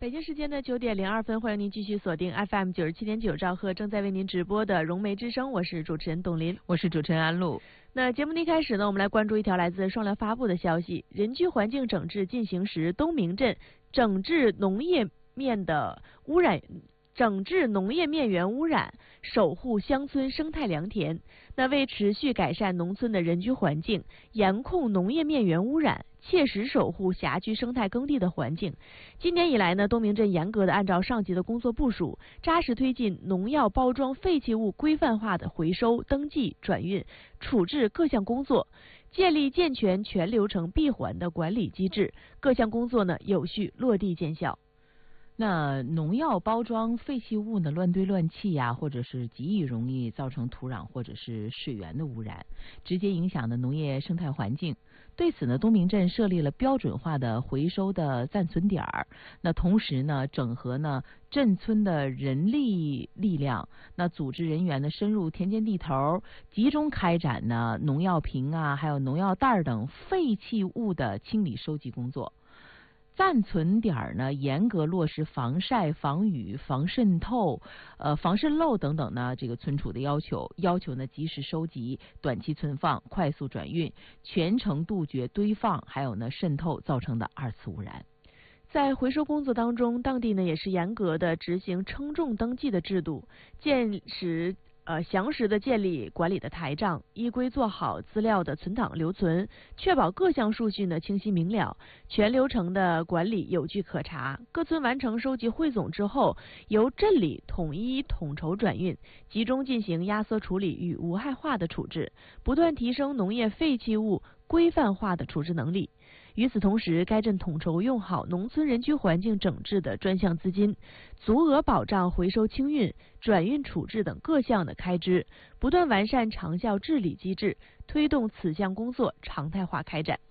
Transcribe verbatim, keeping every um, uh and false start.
北京时间的九点零二分，欢迎您继续锁定 F M 九十七点九兆赫，正在为您直播的融媒之声，我是主持人董林， 我是主持人安陆。 那节目的一开始呢，我们来关注一条来自双联发布的消息：人居环境整治进行时，东明镇整治农业面的污染。整治农业面源污染，守护乡村生态良田。那为持续改善农村的人居环境，严控农业面源污染，切实守护辖区生态耕地的环境。今年以来呢，东明镇严格的按照上级的工作部署，扎实推进农药包装废弃物规范化的回收、登记、转运、处置各项工作，建立健全全流程闭环的管理机制，各项工作呢有序落地见效。 那农药包装废弃物呢，乱堆乱砌呀、啊，或者是极易容易造成土壤或者是水源的污染，直接影响的农业生态环境。对此呢，东明镇设立了标准化的回收的暂存点儿。那同时呢，整合呢镇村的人力力量，那组织人员呢深入田间地头，集中开展呢农药瓶啊，还有农药袋等废弃物的清理收集工作。暂存点呢，严格落实防晒、防雨、防渗透、呃防渗漏等等呢这个存储的要求，要求呢及时收集、短期存放、快速转运，全程杜绝堆放还有呢渗透造成的二次污染。 在回收工作当中，当地呢也是严格的执行称重登记的制度，建实。呃，详实的建立管理的台账，依规做好资料的存档留存，确保各项数据呢清晰明了，全流程的管理有据可查。各村完成收集汇总之后，由镇里统一统筹转运，集中进行压缩处理与无害化的处置，不断提升农业废弃物规范化的处置能力。与此同时，该镇统筹用好农村人居环境整治的专项资金，足额保障回收清运、转运处置等各项的开支，不断完善长效治理机制，推动此项工作常态化开展。